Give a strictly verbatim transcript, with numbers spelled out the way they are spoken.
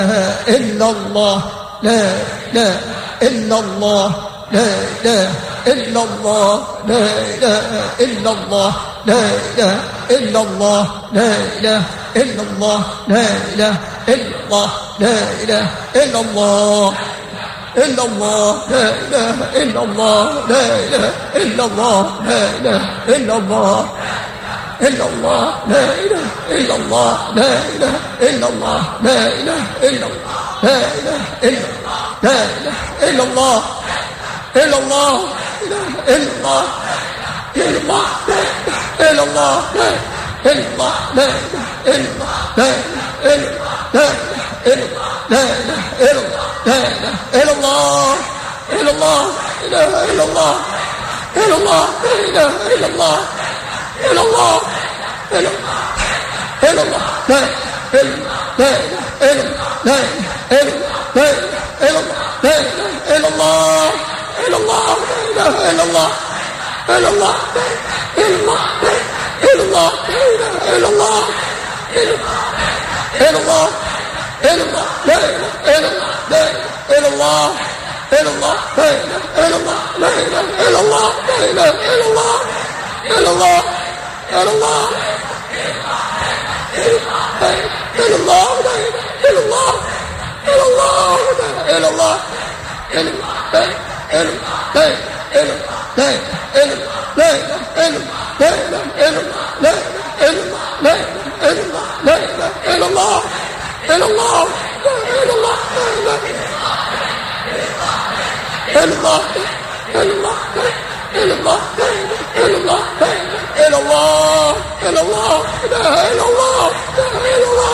إلا الله لا إله إلا الله لا إله إلا الله لا إله إلا الله لا إله إلا الله لا إله إلا الله لا إله إلا الله لا إله إلا الله إلا الله لا إله إلا الله لا إله إلا الله لا إله إلا الله إلا الله لا إله إلا الله لا إله إلا الله لا إله إلا الله لا إله إلا الله لا إله إلا الله إلا الله إلا الله إلا الله إلا الله إلا الله لا إله إلا الله لا إله إلا الله لا إله إلا الله إلا الله لا إله إلا الله إلا الله لا إله إلا الله إلا الله إلا الله إلا الله لا لا إله لا إله لا إله لا إله إلا الله إلا الله لا إله إلا الله إلا الله إلا الله إلا الله إلا الله إلا الله إلا الله لا إله إلا الله إلا الله لا إله إلا الله لا إله إلا الله لا إله إلا الله إلا الله إلا الله إلا الله لا إله إلا الله إلا الله لا إله إلا الله إلا الله لا إله لا إله لا إله لا إله لا إله لا إله لا إله إلا الله إلا الله إلا الله إلا الله إلا الله إلا الله إلا الله إلا الله إلا الله إلا الله إلا الله إلا الله